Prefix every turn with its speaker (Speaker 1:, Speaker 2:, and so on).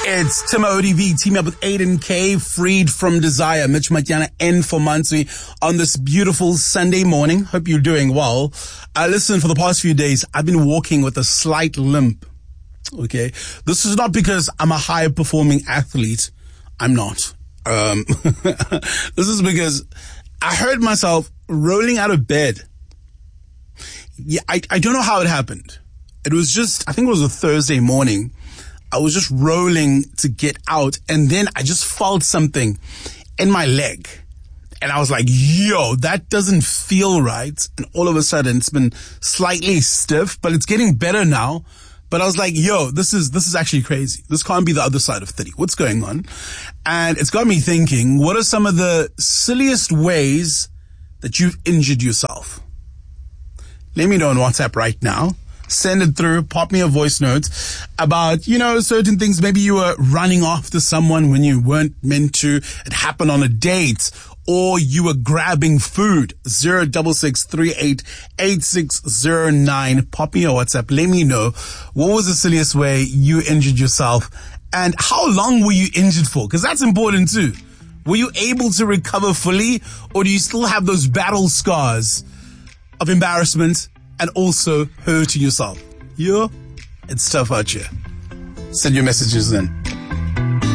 Speaker 1: It's Tim ODV, teaming up with Aiden K, Freed from Desire, Mitch Matiana, N for Mansui on this beautiful Sunday morning. Hope you're doing well. Listen, for the past few days, I've been walking with a slight limp. Okay. This is not because I'm a high performing athlete. I'm not. This is because I heard myself rolling out of bed. Yeah, I don't know how it happened. It was just, I think it was a Thursday morning. I was just rolling to get out, and then I just felt something in my leg. And I was like, yo, that doesn't feel right. And all of a sudden, it's been slightly stiff, but it's getting better now. But I was like, yo, this is actually crazy. This can't be the other side of 30. What's going on? And it's got me thinking, what are some of the silliest ways that you've injured yourself? Let me know on WhatsApp right now. Send it through, pop me a voice note about, certain things. Maybe you were running after someone when you weren't meant to. It happened on a date, or you were grabbing food. 066388609. Pop me a WhatsApp. Let me know what was the silliest way you injured yourself and how long were you injured for? Because that's important too. Were you able to recover fully, or do you still have those battle scars of embarrassment and also hurting yourself? Yeah, it's tough out here. Send your messages in.